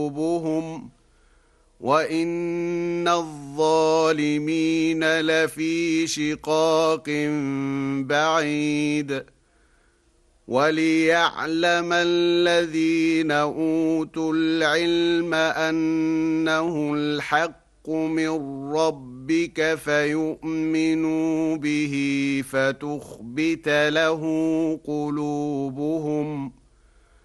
وَإِنَّ الظَّالِمِينَ لَفِي شِقَاقٍ بَعِيدٍ وَلِيَعْلَمَ الَّذِينَ أُوتُوا الْعِلْمَ أَنَّهُ الْحَقُّ مِنْ رَبِّكَ فَيُؤْمِنُوا بِهِ فَتُخْبِتَ لَهُ قُلُوبُهُمْ